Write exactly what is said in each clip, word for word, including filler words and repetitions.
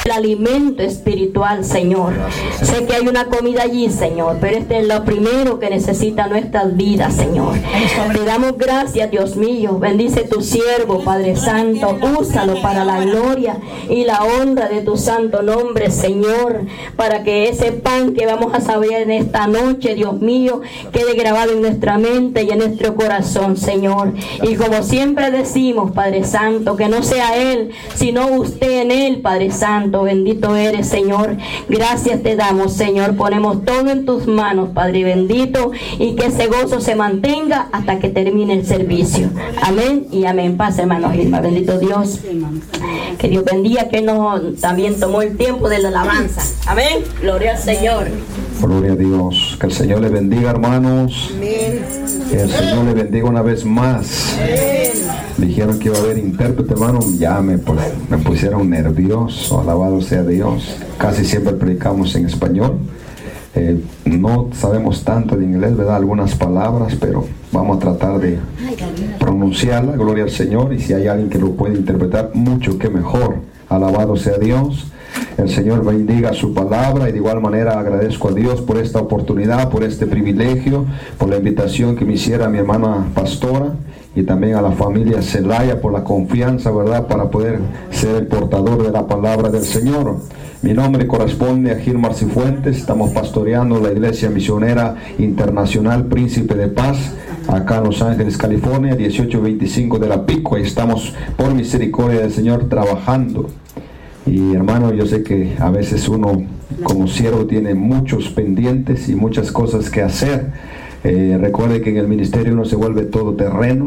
el alimento espiritual, Señor. Sé que hay una comida allí, Señor, pero este es lo primero que necesita nuestras vidas, Señor. Te damos gracias, Dios mío. Bendice tu siervo, Padre Santo. Úsalo para la gloria y la honra de tu santo nombre, Señor, para que ese pan que vamos a saber en esta noche, Dios mío, quede grabado en nuestra mente y en nuestro corazón, Señor. Y como siempre decimos, Padre Santo, que no sea Él, sino usted en Él, Padre Santo. Bendito eres, Señor. Gracias te damos, Señor. Ponemos todo en tus manos, Padre bendito, y que ese gozo se mantenga hasta que termine el servicio. Amén y amén. Paz, hermano Gilma. Bendito Dios. Que Dios bendiga, que nos también tomó el tiempo de la alabanza. Amén. Gloria al Señor. Gloria a Dios. Que el Señor le bendiga, hermanos. Amén. Que el Señor le bendiga una vez más. Amén. Dijeron que iba a haber intérprete, hermano. Ya me, pues, me pusieron nervioso. Alabado sea Dios. Casi siempre predicamos en español. Eh, no sabemos tanto de inglés, ¿verdad? Algunas palabras, pero vamos a tratar de pronunciarla. Gloria al Señor. Y si hay alguien que lo puede interpretar, mucho que mejor. Alabado sea Dios. El Señor bendiga su palabra, y de igual manera agradezco a Dios por esta oportunidad, por este privilegio, por la invitación que me hiciera mi hermana pastora, y también a la familia Celaya por la confianza, ¿verdad?, para poder ser el portador de la palabra del Señor. Mi nombre corresponde a Gilmar Cifuentes. Estamos pastoreando la Iglesia Misionera Internacional Príncipe de Paz, acá en Los Ángeles, California, dieciocho veinticinco de la Pico. Y estamos, por misericordia del Señor, trabajando. Y hermano, yo sé que a veces uno como siervo tiene muchos pendientes y muchas cosas que hacer. Eh, recuerde que en el ministerio uno se vuelve todoterreno.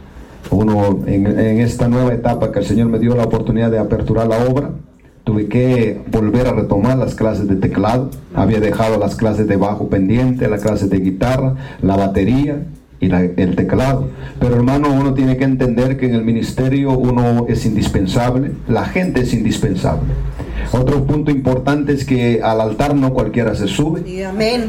Uno en, en esta nueva etapa que el Señor me dio la oportunidad de aperturar la obra, tuve que volver a retomar las clases de teclado. Había dejado las clases de bajo pendiente, las clases de guitarra, la batería y la, el teclado. Pero hermano, uno tiene que entender que en el ministerio uno es indispensable, la gente es indispensable. Otro punto importante es que al altar no cualquiera se sube. Sí, amén.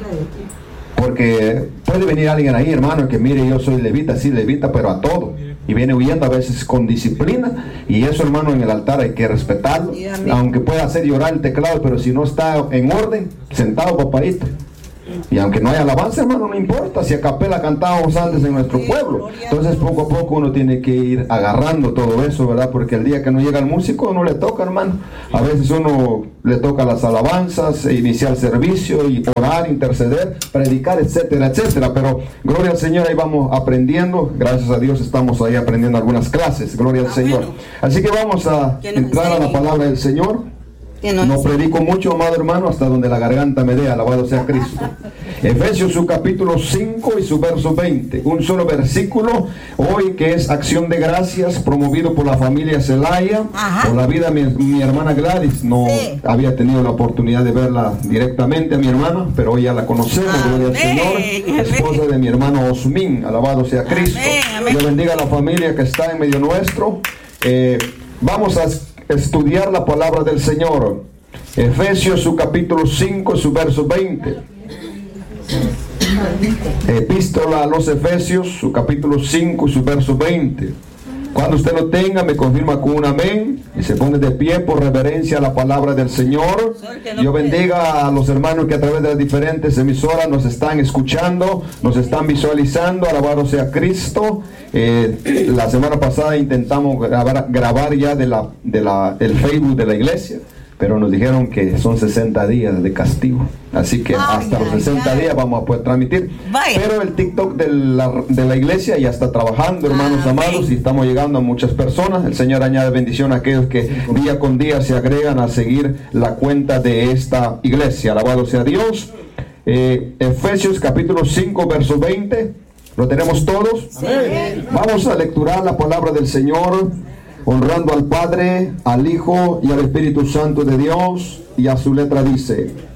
Porque puede venir alguien ahí, hermano, que mire, yo soy levita, sí, levita, pero a todo. Y viene huyendo a veces con disciplina. Y eso, hermano, en el altar hay que respetarlo. Sí, aunque pueda hacer llorar el teclado, pero si no está en orden, sentado, papadito. Y aunque no haya alabanza, hermano, no importa. Si a capela cantábamos antes en nuestro pueblo. Entonces poco a poco uno tiene que ir agarrando todo eso, ¿verdad? Porque el día que no llega el músico no le toca, hermano. A veces uno le toca las alabanzas, iniciar el servicio y orar, interceder, predicar, etcétera, etcétera. Pero gloria al Señor, ahí vamos aprendiendo. Gracias a Dios estamos ahí aprendiendo algunas clases. Gloria al Señor. Así que vamos a entrar a la palabra del Señor. No predico mucho, amado hermano, hasta donde la garganta me dé. Alabado sea Cristo. Efesios su capítulo cinco y su verso veinte. Un solo versículo hoy, que es acción de gracias, promovido por la familia Celaya. Ajá. Por la vida de mi, mi hermana Gladys. No sí. había tenido la oportunidad de verla directamente a mi hermana, pero hoy ya la conocemos. Gloria al Señor. Esposa de mi hermano Osmin. Alabado sea Cristo. Dios bendiga a la familia que está en medio nuestro. Eh, vamos a estudiar la palabra del Señor. Efesios su capítulo cinco, su verso veinte. Epístola a los Efesios, su capítulo cinco, su verso veinte. Cuando usted lo tenga, me confirma con un amén y se pone de pie por reverencia a la palabra del Señor. Dios bendiga a los hermanos que a través de las diferentes emisoras nos están escuchando, nos están visualizando. Alabado sea Cristo. Eh, la semana pasada intentamos grabar, grabar ya de la, de la, el Facebook de la iglesia, pero nos dijeron que son sesenta días de castigo. Así que ay, hasta ay, los sesenta ay. días vamos a poder transmitir. Vaya. Pero el TikTok de la, de la iglesia ya está trabajando, hermanos ah, amados, y estamos llegando a muchas personas. El Señor añade bendición a aquellos que día con día se agregan a seguir la cuenta de esta iglesia. Alabado sea Dios. Eh, Efesios capítulo cinco, verso veinte. ¿Lo tenemos todos? Sí. Vamos a lecturar la palabra del Señor, honrando al Padre, al Hijo y al Espíritu Santo de Dios. Y a su letra dice: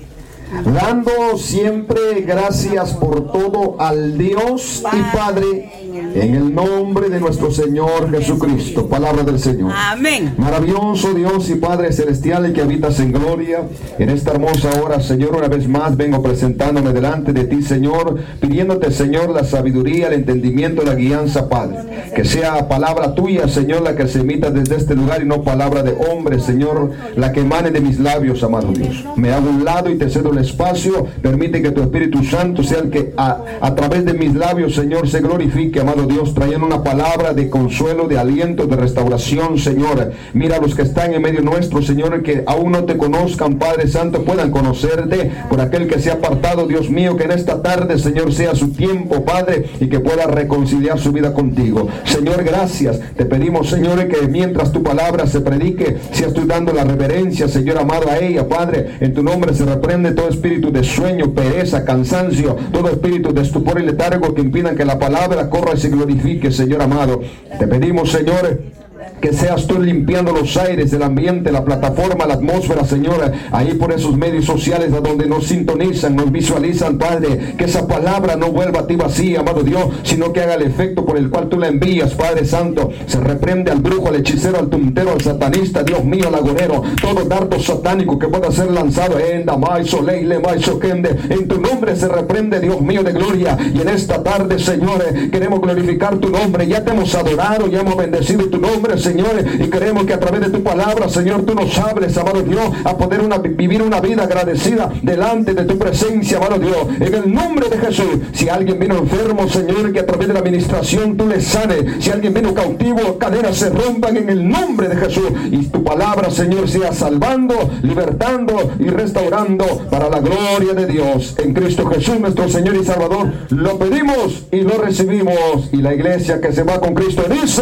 dando siempre gracias por todo al Dios y Padre, en el nombre de nuestro Señor Jesucristo. Palabra del Señor. Amén. Maravilloso Dios y Padre celestial, y que habitas en gloria, en esta hermosa hora, Señor, una vez más vengo presentándome delante de ti, Señor, pidiéndote, Señor, la sabiduría, el entendimiento, la guianza, Padre. Que sea palabra tuya, Señor, la que se emita desde este lugar, y no palabra de hombre, Señor, la que emane de mis labios, amado Dios. Me hago un lado y te cedo el espacio. Permite que tu Espíritu Santo sea el que a, a través de mis labios, Señor, se glorifique, amado Dios, trayendo una palabra de consuelo, de aliento, de restauración, Señor. Mira a los que están en medio nuestro, Señor, que aún no te conozcan, Padre Santo, puedan conocerte. Por aquel que se ha apartado, Dios mío, que en esta tarde, Señor, sea su tiempo, Padre, y que pueda reconciliar su vida contigo. Señor, gracias. Te pedimos, Señor, que mientras tu palabra se predique, seas tú dando la reverencia, Señor amado, a ella, Padre. En tu nombre se reprende todo espíritu de sueño, pereza, cansancio, todo espíritu de estupor y letargo que impidan que la palabra corra y se glorifique, Señor amado. Te pedimos, Señor, que seas tú limpiando los aires, el ambiente, la plataforma, la atmósfera, Señor, ahí por esos medios sociales a donde nos sintonizan, nos visualizan, Padre. Que esa palabra no vuelva a ti vacía, amado Dios, sino que haga el efecto por el cual tú la envías, Padre Santo. Se reprende al brujo, al hechicero, al tuntero, al satanista, Dios mío, al agorero, todo dardo satánico que pueda ser lanzado en tu nombre se reprende, Dios mío de gloria. Y en esta tarde, Señor, queremos glorificar tu nombre. Ya te hemos adorado, ya hemos bendecido tu nombre, Señor, y queremos que a través de tu palabra, Señor, tú nos hables, amado Dios, a poder una, vivir una vida agradecida delante de tu presencia, amado Dios, en el nombre de Jesús. Si alguien vino enfermo, Señor, que a través de la administración tú le sanes. Si alguien vino cautivo, cadenas se rompan en el nombre de Jesús, y tu palabra, Señor, sea salvando, libertando y restaurando para la gloria de Dios. En Cristo Jesús, nuestro Señor y Salvador, lo pedimos y lo recibimos. Y la iglesia que se va con Cristo dice: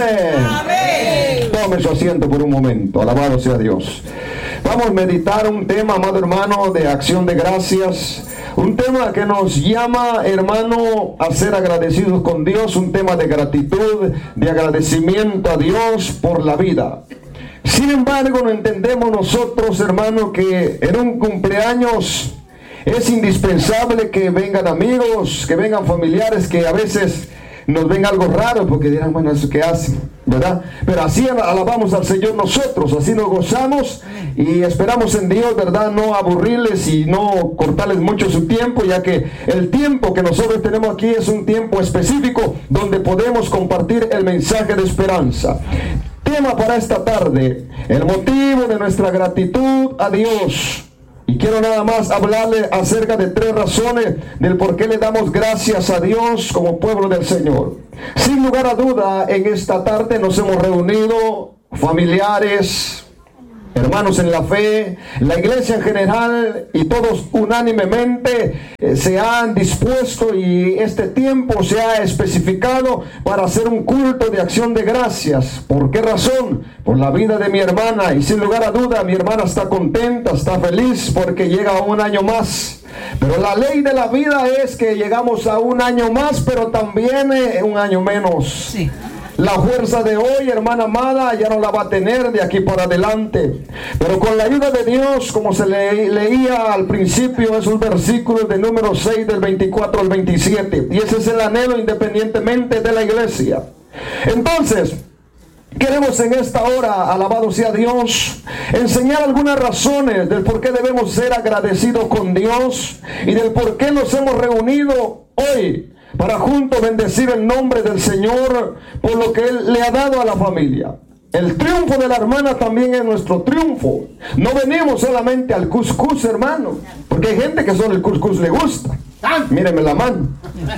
amén. Tome su asiento por un momento. Alabado sea Dios. Vamos a meditar un tema, amado hermano, de acción de gracias. Un tema que nos llama, hermano, a ser agradecidos con Dios. Un tema de gratitud, de agradecimiento a Dios por la vida. Sin embargo, no entendemos nosotros, hermano, que en un cumpleaños es indispensable que vengan amigos, que vengan familiares, que a veces nos ven algo raro porque dirán, bueno, ¿eso qué hacen? ¿Verdad? Pero así alabamos al Señor nosotros, así nos gozamos y esperamos en Dios, ¿verdad? No aburrirles y no cortarles mucho su tiempo, ya que el tiempo que nosotros tenemos aquí es un tiempo específico donde podemos compartir el mensaje de esperanza. Tema para esta tarde: el motivo de nuestra gratitud a Dios. Y quiero nada más hablarle acerca de tres razones del por qué le damos gracias a Dios como pueblo del Señor. Sin lugar a duda, en esta tarde nos hemos reunido familiares, hermanos en la fe, la iglesia en general, y todos unánimemente eh, se han dispuesto, y este tiempo se ha especificado para hacer un culto de acción de gracias. ¿Por qué razón? Por la vida de mi hermana, y sin lugar a duda mi hermana está contenta, está feliz porque llega a un año más. Pero la ley de la vida es que llegamos a un año más, pero también eh, un año menos. Sí. La fuerza de hoy, hermana amada, ya no la va a tener de aquí para adelante. Pero con la ayuda de Dios, como se le, leía al principio, esos versículos de número seis, del veinticuatro al veintisiete. Y ese es el anhelo independientemente de la iglesia. Entonces, queremos en esta hora, alabado sea Dios, enseñar algunas razones del por qué debemos ser agradecidos con Dios y del por qué nos hemos reunido hoy para juntos bendecir el nombre del Señor por lo que Él le ha dado a la familia. El triunfo de la hermana también es nuestro triunfo. No venimos solamente al cuscús, hermano, porque hay gente que solo el cuscús le gusta. Míreme la mano.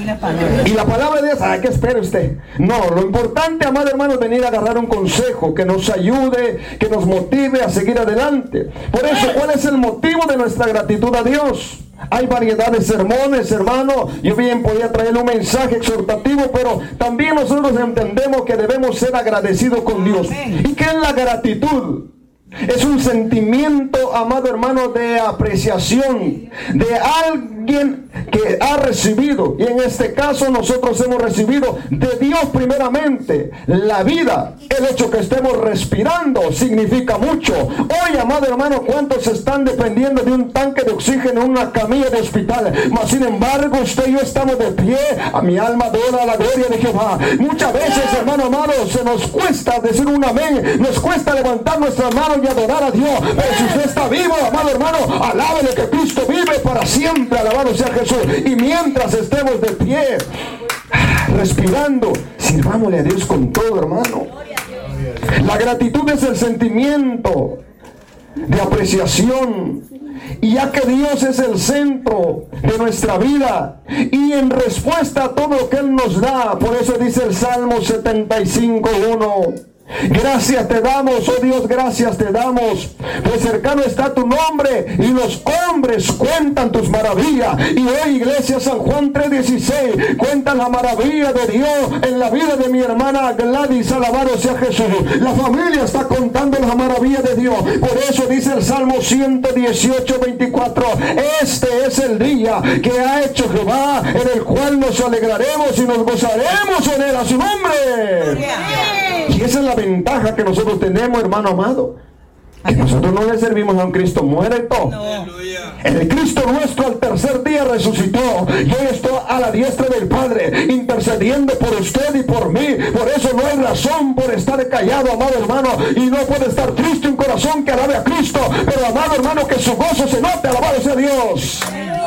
Y la palabra de Dios, ¿a qué espera usted? No, lo importante, amado hermano, es venir a agarrar un consejo que nos ayude, que nos motive a seguir adelante. Por eso, ¿cuál es el motivo de nuestra gratitud a Dios? Hay variedad de sermones, hermano. Yo bien podía traer un mensaje exhortativo, pero también nosotros entendemos que debemos ser agradecidos con Dios. ¿Y qué es la gratitud? Es un sentimiento, amado hermano, de apreciación de alguien que ha recibido, y en este caso nosotros hemos recibido de Dios primeramente la vida. El hecho que estemos respirando significa mucho. Hoy, sé, amado hermano, cuántos están dependiendo de un tanque de oxígeno en una camilla de hospital. Mas sin embargo, usted y yo estamos de pie. A mi alma adora la gloria de Jehová. Muchas veces, hermano amado, se nos cuesta decir un amén. Nos cuesta levantar nuestras manos y adorar a Dios. Pero si usted está vivo, amado hermano, alábele que Cristo vive para siempre. Alabado sea Jesús. Y mientras estemos de pie, respirando, sirvámosle a Dios con todo, hermano. La gratitud es el sentimiento de apreciación, y ya que Dios es el centro de nuestra vida y en respuesta a todo lo que Él nos da, por eso dice el Salmo setenta y cinco, uno: gracias te damos, oh Dios, gracias te damos, pues cercano está tu nombre y los hombres cuentan tus maravillas. Y hoy, iglesia, San Juan tres dieciséis cuentan la maravilla de Dios en la vida de mi hermana Gladys. Alabado sea Jesús. La familia está contando la maravilla de Dios. Por eso dice el Salmo ciento dieciocho, veinticuatro: este es el día que ha hecho Jehová, en el cual nos alegraremos y nos gozaremos en él. A su nombre. Y esa es la ventaja que nosotros tenemos, hermano amado, que nosotros no le servimos a un Cristo muerto. No. El Cristo nuestro al tercer día resucitó y hoy está a la diestra del Padre intercediendo por usted y por mí. Por eso no hay razón por estar callado, amado hermano, y no puede estar triste un corazón que alabe a Cristo, pero amado hermano, que su gozo se note. Alabado sea Dios.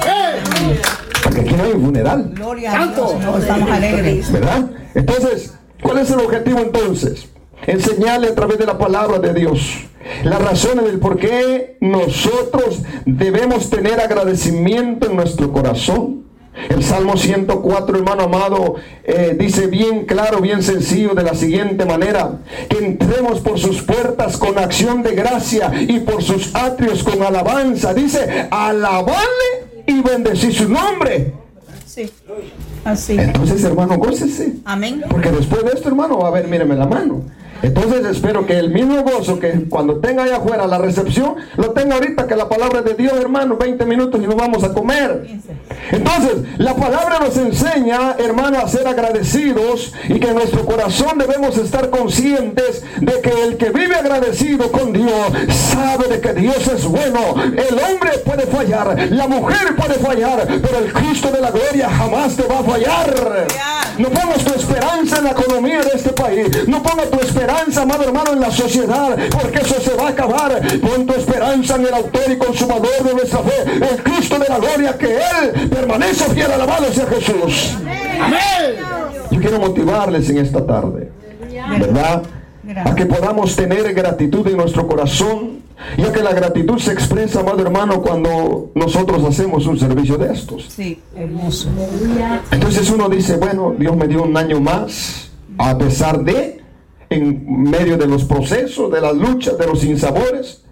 Porque aquí no hay un funeral. Gloria a Dios. No, estamos alegres, ¿verdad? Entonces, ¿cuál es el objetivo entonces? Enseñarle a través de la palabra de Dios las razones del por qué nosotros debemos tener agradecimiento en nuestro corazón. El Salmo ciento cuatro, hermano amado, eh, dice bien claro, bien sencillo, de la siguiente manera: que entremos por sus puertas con acción de gracia y por sus atrios con alabanza. Dice, alabarle y bendecir su nombre. Sí. Así. Entonces, hermano, gócese. Amén. Porque después de esto, hermano, va a ver, míreme la mano. Entonces espero que el mismo gozo que cuando tenga allá afuera la recepción, lo tenga ahorita, que la palabra de Dios, hermano, veinte minutos y nos vamos a comer. Entonces, la palabra nos enseña, hermano, a ser agradecidos, y que en nuestro corazón debemos estar conscientes de que el que vive agradecido con Dios sabe de que Dios es bueno. El hombre puede fallar, la mujer puede fallar, pero el Cristo de la gloria jamás te va a fallar. No pongas tu esperanza en la economía de este país, no pongas tu esperanza, amado hermano, en la sociedad, porque eso se va a acabar. Pon tu esperanza en el autor y consumador de nuestra fe, el Cristo de la gloria, que Él permanece fiel. Alabado sea Jesús. Amén. Yo quiero motivarles en esta tarde, ¿verdad?, a que podamos tener gratitud en nuestro corazón, ya que la gratitud se expresa, amado hermano, cuando nosotros hacemos un servicio de estos. Sí, hermoso. Entonces uno dice, bueno, Dios me dio un año más, a pesar de, en medio de los procesos, de las luchas, de los sinsabores,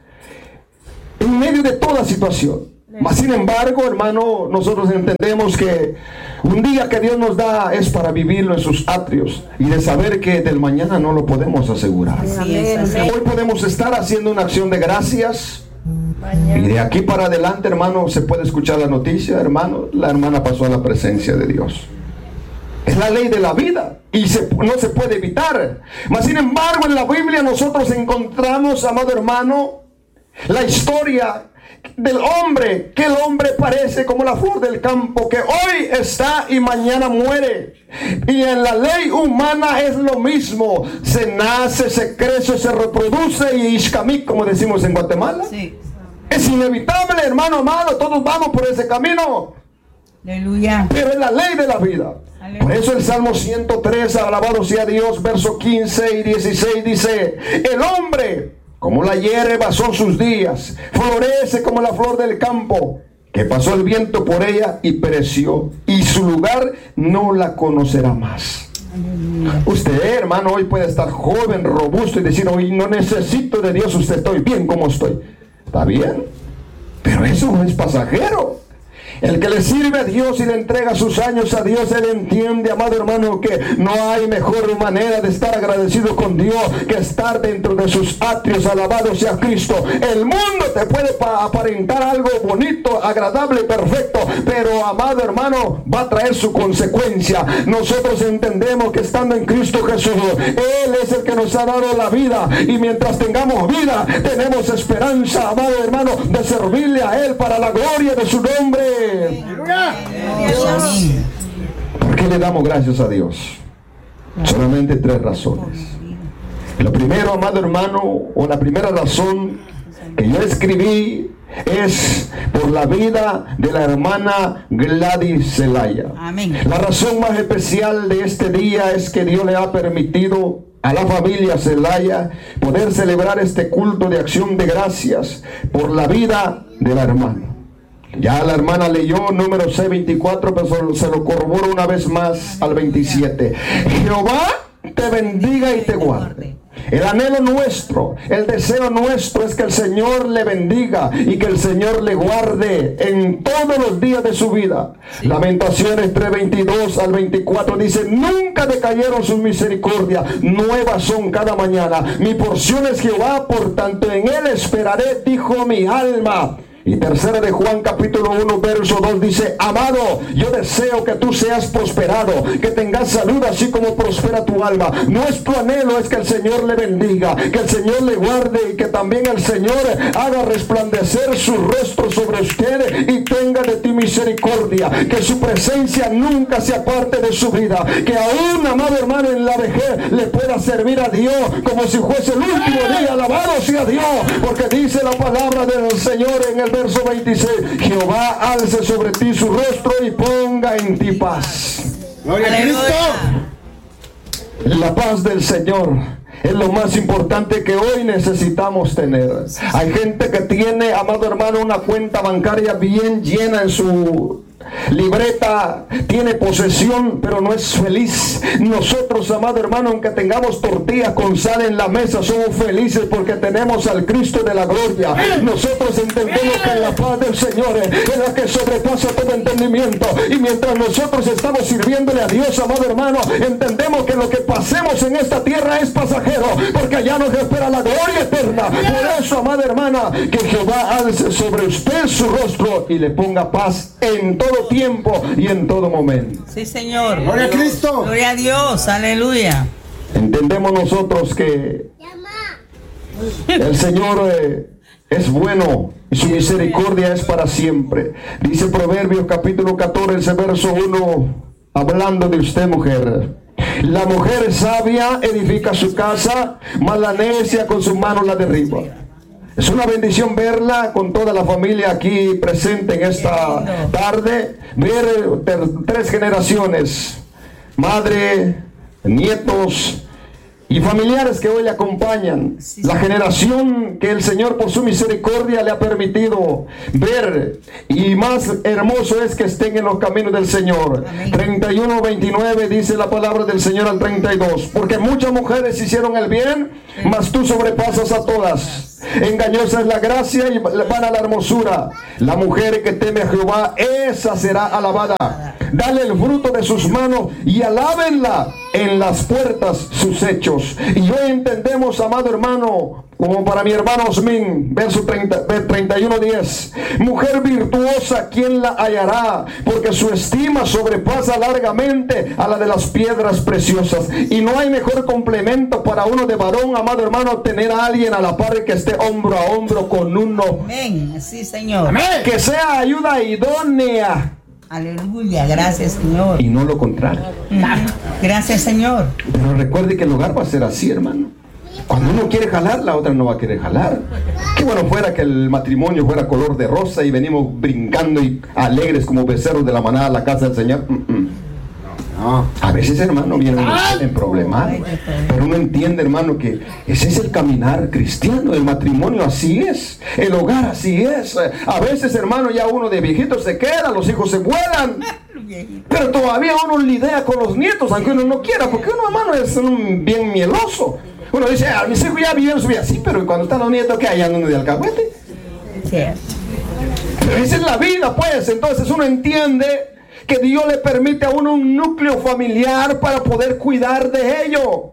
en medio de toda situación. Mas sin embargo, hermano, nosotros entendemos que un día que Dios nos da es para vivirlo en sus atrios, y de saber que del mañana no lo podemos asegurar. Hoy podemos estar haciendo una acción de gracias, y de aquí para adelante, hermano, se puede escuchar la noticia, hermano, la hermana pasó a la presencia de Dios. Es la ley de la vida y se, no se puede evitar. Mas sin embargo, en la Biblia nosotros encontramos, amado hermano, la historia del hombre, que el hombre parece como la flor del campo, que hoy está y mañana muere. Y en la ley humana es lo mismo: se nace, se crece, se reproduce y ishkamik, como decimos en Guatemala. Sí. Es inevitable, hermano amado, todos vamos por ese camino. Aleluya. Pero es la ley de la vida. Aleluya. Por eso el Salmo ciento tres, alabado sea Dios, verso quince y dieciséis, dice: el hombre como la hierba son sus días, florece como la flor del campo, que pasó el viento por ella y pereció, y su lugar no la conocerá más. Aleluya. Usted, hermano, hoy puede estar joven, robusto y decir: hoy no necesito de Dios, usted, estoy bien como estoy. Está bien, pero eso no es pasajero. El que le sirve a Dios y le entrega sus años a Dios, él entiende, amado hermano, que no hay mejor manera de estar agradecido con Dios que estar dentro de sus atrios. Alabado sea Cristo. El mundo te puede aparentar algo bonito, agradable, perfecto, pero, amado hermano, va a traer su consecuencia. Nosotros entendemos que estando en Cristo Jesús, Él es el que nos ha dado la vida, y mientras tengamos vida, tenemos esperanza, amado hermano, de servirle a Él para la gloria de su nombre. ¿Por qué le damos gracias a Dios? Solamente tres razones. Lo primero, amado hermano, o la primera razón que yo escribí es por la vida de la hermana Gladys Zelaya. Amén. La razón más especial de este día es que Dios le ha permitido a la familia Zelaya poder celebrar este culto de acción de gracias por la vida de la hermana. Ya la hermana leyó número C veinticuatro, pero se lo corroboro una vez más al veintisiete. Jehová te bendiga y te guarde. El anhelo nuestro, el deseo nuestro es que el Señor le bendiga y que el Señor le guarde en todos los días de su vida. Sí. Lamentaciones tres veintidós al veinticuatro dice: nunca decayeron sus misericordias, nuevas son cada mañana. Mi porción es Jehová, por tanto en él esperaré, dijo mi alma. Y tercera de Juan capítulo uno verso dos dice: amado, yo deseo que tú seas prosperado, que tengas salud así como prospera tu alma. Nuestro anhelo es que el Señor le bendiga, que el Señor le guarde y que también el Señor haga resplandecer su rostro sobre usted y tenga de ti misericordia, que su presencia nunca se aparte de su vida, que aún, amado hermano, en la vejez le pueda servir a Dios como si fuese el último día. Alabado sea Dios, porque dice la palabra del Señor en el verso veintiséis: Jehová alce sobre ti su rostro y ponga en ti paz. Gloria a Cristo. La paz del Señor es lo más importante que hoy necesitamos tener. Hay gente que tiene, amado hermano, una cuenta bancaria bien llena en su libreta, tiene posesión, pero no es feliz. Nosotros, amado hermano, aunque tengamos tortillas con sal en la mesa, somos felices porque tenemos al Cristo de la gloria. Nosotros entendemos que la paz del Señor es la que sobrepasa todo entendimiento, y mientras nosotros estamos sirviéndole a Dios, amado hermano, entendemos que lo que pasemos en esta tierra es pasajero, porque allá nos espera la gloria eterna. Por eso, amada hermana, que Jehová alce sobre usted su rostro y le ponga paz en todo tiempo y en todo momento. Sí, Señor. Gloria a Cristo. Gloria a Dios. Aleluya. Entendemos nosotros que el Señor eh, es bueno y su misericordia es para siempre. Dice Proverbios capítulo catorce verso uno, hablando de usted, mujer: la mujer sabia edifica su casa, mas la necia con sus manos la derriba. Es una bendición verla con toda la familia aquí presente en esta tarde, ver tres generaciones, madre, nietos y familiares que hoy le acompañan. La generación que el Señor por su misericordia le ha permitido ver, y más hermoso es que estén en los caminos del Señor. treinta y uno veintinueve dice la palabra del Señor al treinta y dos: porque muchas mujeres hicieron el bien, mas tú sobrepasas a todas. Engañosa es la gracia y vana la hermosura. La mujer que teme a Jehová, esa será alabada. Dale el fruto de sus manos y alábenla en las puertas sus hechos. Y hoy entendemos, amado hermano, como para mi hermano Osmin, verso treinta, treinta y uno diez: mujer virtuosa, ¿quién la hallará? Porque su estima sobrepasa largamente a la de las piedras preciosas. Y no hay mejor complemento para uno de varón, amado hermano, tener a alguien a la par que esté hombro a hombro con uno. Amén. Sí, Señor. Amén. Que sea ayuda idónea. Aleluya, gracias, Señor. Y no lo contrario. Gracias, Señor. Pero recuerde que el hogar va a ser así, hermano. Cuando uno quiere jalar, la otra no va a querer jalar. Qué bueno fuera que el matrimonio fuera color de rosa y venimos brincando y alegres como becerros de la manada a la casa del Señor. Mm-mm. No. A veces, hermano, vienen en problemas, pero uno entiende, hermano, que ese es el caminar cristiano. El matrimonio así es, el hogar así es. A veces, hermano, ya uno de viejito se queda, los hijos se vuelan, pero todavía uno lidia con los nietos, aunque uno no quiera, porque uno, hermano, es un bien mieloso. Uno dice, ah, mis hijos ya vivieron su vida, sí, pero cuando están los nietos, ¿qué hay? ¿Andan de alcahuete? Sí. Pero esa es la vida, pues. Entonces uno entiende que Dios le permite a uno un núcleo familiar para poder cuidar de ello.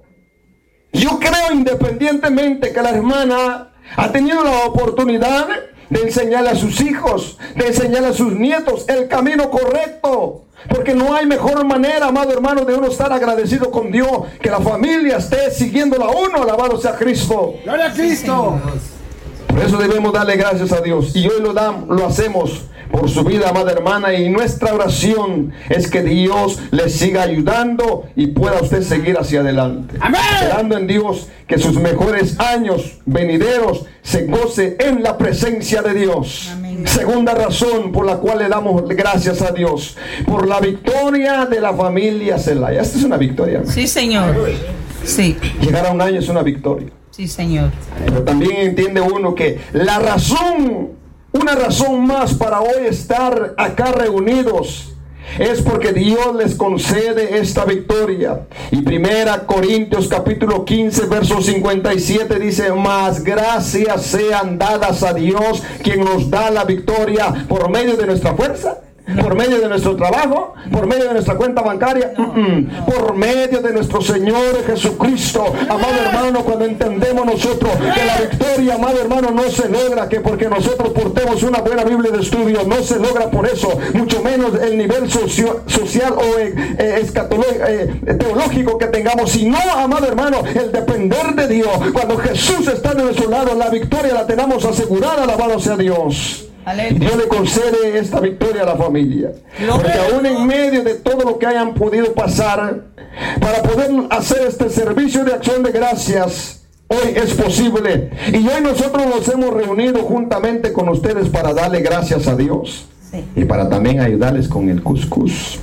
Yo creo, independientemente que la hermana ha tenido la oportunidad de enseñarle a sus hijos, de enseñarle a sus nietos el camino correcto. Porque no hay mejor manera, amado hermano, de uno estar agradecido con Dios, que la familia esté siguiéndola a uno. Alabado sea Cristo. ¡Gloria a Cristo! Por eso debemos darle gracias a Dios. Y hoy lo, damos, lo hacemos por su vida, amada hermana. Y nuestra oración es que Dios le siga ayudando y pueda usted seguir hacia adelante. ¡Amén! Esperando en Dios que sus mejores años venideros se goce en la presencia de Dios. Amén. Segunda razón por la cual le damos gracias a Dios, por la victoria de la familia Zelaya. Esta es una victoria, hermano. Sí, Señor. Sí. Llegar a un año es una victoria. Sí, Señor. Pero también entiende uno que la razón, una razón más para hoy estar acá reunidos, es porque Dios les concede esta victoria. Y primera Corintios capítulo quince verso cincuenta y siete dice: mas gracias sean dadas a Dios, quien nos da la victoria por medio de nuestra fuerza, por medio de nuestro trabajo, por medio de nuestra cuenta bancaria, no, no. por medio de nuestro Señor Jesucristo. Amado hermano, cuando entendemos nosotros que la victoria, amado hermano, no se logra que porque nosotros portemos una buena Biblia de estudio, no se logra por eso, mucho menos el nivel socio, social o eh, eh, eh, teológico que tengamos, sino, amado hermano, el depender de Dios. Cuando Jesús está de nuestro lado, la victoria la tenemos asegurada. Alabado sea Dios. Y Dios le concede esta victoria a la familia. Porque aún en medio de todo lo que hayan podido pasar, para poder hacer este servicio de acción de gracias, hoy es posible. Y hoy nosotros nos hemos reunido juntamente con ustedes para darle gracias a Dios. Sí. Y para también ayudarles con el cuscús.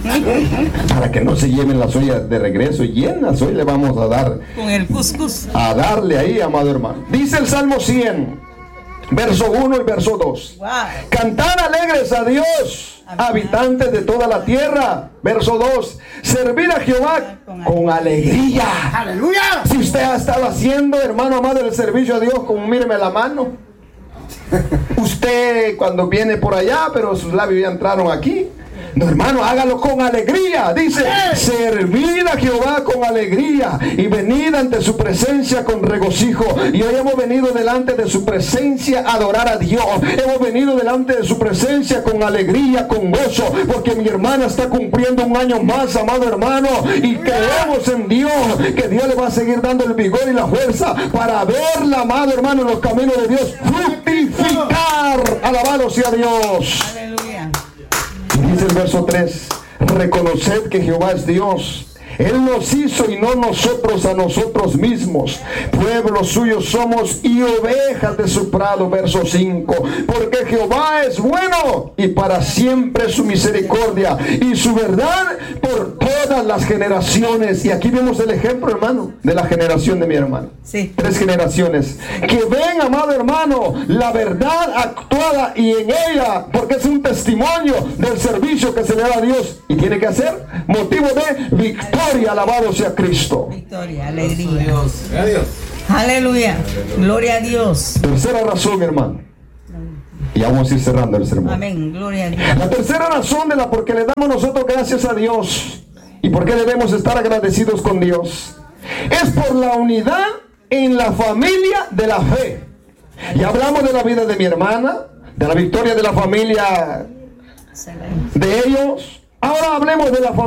Para que no se lleven las ollas de regreso llenas. Hoy le vamos a dar. Con el cuscús. A darle ahí, amado hermano. Dice el Salmo cien. Verso uno y verso dos. Wow. Cantad alegres a Dios, amén, habitantes de toda la tierra. Verso dos. Servir a Jehová con, con alegría. Aleluya. Si usted ha estado haciendo, hermano amado, el servicio a Dios con míreme la mano. Usted cuando viene por allá, pero sus labios ya entraron aquí. No, hermano, hágalo con alegría. Dice: servid a Jehová con alegría y venid ante su presencia con regocijo. Y hoy hemos venido delante de su presencia a adorar a Dios. Hemos venido delante de su presencia con alegría, con gozo, porque mi hermana está cumpliendo un año más, amado hermano, y creemos en Dios, que Dios le va a seguir dando el vigor y la fuerza para verla, amado hermano, en los caminos de Dios fructificar. Alabado sea Dios. Aleluya. Dice el verso tres: reconoced que Jehová es Dios. Él nos hizo y no nosotros a nosotros mismos. Pueblo suyo somos y ovejas de su prado. Verso cinco. Porque Jehová es bueno y para siempre su misericordia y su verdad por todas las generaciones. Y aquí vemos el ejemplo, hermano, de la generación de mi hermano. Sí. Tres generaciones que ven, amado hermano, la verdad actuada y en ella, porque es un testimonio del servicio que se le da a Dios y tiene que hacer motivo de victoria. Alabado sea Cristo. Victoria, alegría. Aleluya. Gloria a Dios. Tercera razón, hermano. Y vamos a ir cerrando el sermón. Amén. Gloria a Dios. La tercera razón de la por qué le damos nosotros gracias a Dios y por qué debemos estar agradecidos con Dios es por la unidad en la familia de la fe. Ya hablamos de la vida de mi hermana, de la victoria de la familia de ellos. Ahora hablemos de la familia